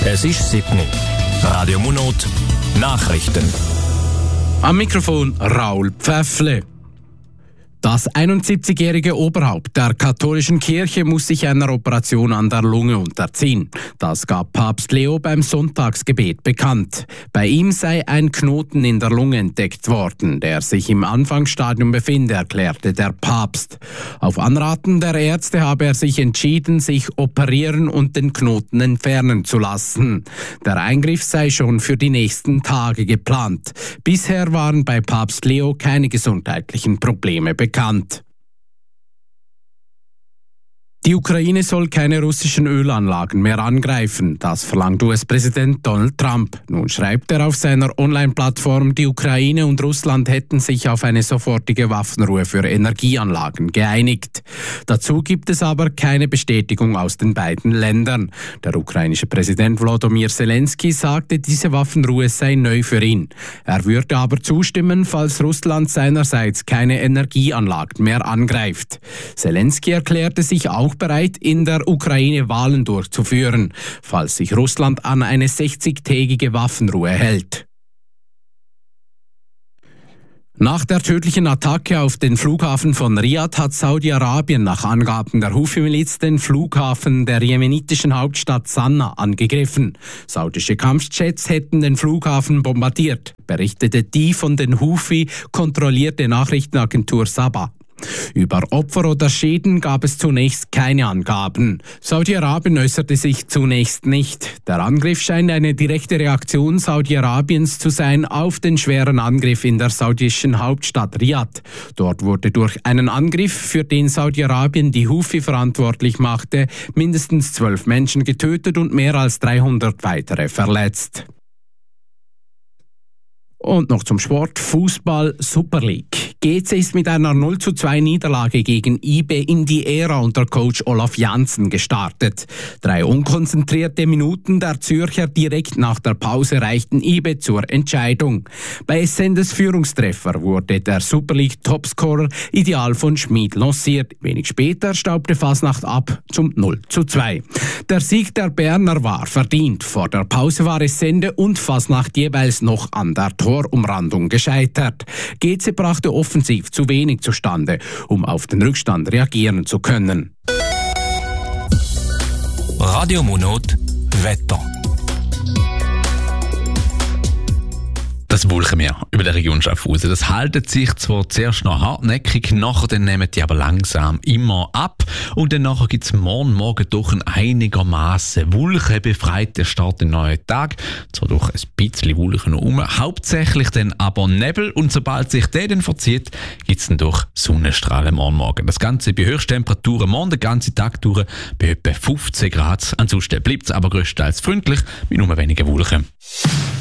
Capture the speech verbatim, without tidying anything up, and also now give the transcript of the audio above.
Es ist sieben Uhr. Radio Monot, Nachrichten. Am Mikrofon Raul Pfäffle. Das einundsiebzigjährige Oberhaupt der katholischen Kirche muss sich einer Operation an der Lunge unterziehen. Das gab Papst Leo beim Sonntagsgebet bekannt. Bei ihm sei ein Knoten in der Lunge entdeckt worden, der sich im Anfangsstadium befinde, erklärte der Papst. Auf Anraten der Ärzte habe er sich entschieden, sich operieren und den Knoten entfernen zu lassen. Der Eingriff sei schon für die nächsten Tage geplant. Bisher waren bei Papst Leo keine gesundheitlichen Probleme bekannt. Bekannt. Die Ukraine soll keine russischen Ölanlagen mehr angreifen. Das verlangt U S-Präsident Donald Trump. Nun schreibt er auf seiner Online-Plattform, die Ukraine und Russland hätten sich auf eine sofortige Waffenruhe für Energieanlagen geeinigt. Dazu gibt es aber keine Bestätigung aus den beiden Ländern. Der ukrainische Präsident Volodymyr Zelensky sagte, diese Waffenruhe sei neu für ihn. Er würde aber zustimmen, falls Russland seinerseits keine Energieanlagen mehr angreift. Zelensky erklärte sich auch bereit, in der Ukraine Wahlen durchzuführen, falls sich Russland an eine sechzigtägige Waffenruhe hält. Nach der tödlichen Attacke auf den Flughafen von Riad hat Saudi-Arabien nach Angaben der Houthi-Miliz den Flughafen der jemenitischen Hauptstadt Sanaa angegriffen. Saudische Kampfjets hätten den Flughafen bombardiert, berichtete die von den Houthi kontrollierte Nachrichtenagentur Sabah. Über Opfer oder Schäden gab es zunächst keine Angaben. Saudi-Arabien äußerte sich zunächst nicht. Der Angriff scheint eine direkte Reaktion Saudi-Arabiens zu sein auf den schweren Angriff in der saudischen Hauptstadt Riad. Dort wurde durch einen Angriff, für den Saudi-Arabien die Houthi verantwortlich machte, mindestens zwölf Menschen getötet und mehr als dreihundert weitere verletzt. Und noch zum Sport. Fußball Super League. G C ist mit einer null zu zwei Niederlage gegen I B in die Ära unter Coach Olaf Janssen gestartet. Drei unkonzentrierte Minuten der Zürcher direkt nach der Pause reichten I B zur Entscheidung. Bei Essendes Führungstreffer wurde der Super League Topscorer Ideal von Schmid lanciert. Wenig später staubte Fasnacht ab zum null zu zwei. Der Sieg der Berner war verdient. Vor der Pause war Essende und Fasnacht jeweils noch an der Torumrandung gescheitert. G C brachte offensiv zu wenig zustande, um auf den Rückstand reagieren zu können. Radio Monot Wetter. Das Wolkenmeer über der Region Schaffhausen, das haltet sich zwar zuerst noch hartnäckig, nachher dann nehmen die aber langsam immer ab und dann nachher gibt es morgen Morgen doch ein einigermaßen wolkenbefreiter Start in den neuen Tag. Zwar doch ein bisschen Wolken noch rum, hauptsächlich dann aber Nebel und sobald sich der dann verzieht, gibt es dann doch Sonnenstrahlen morgen Morgen. Das Ganze bei Höchsttemperaturen morgen den ganzen Tag durch bei etwa fünfzehn Grad. Ansonsten bleibt es aber größtenteils freundlich mit nur wenigen Wolken.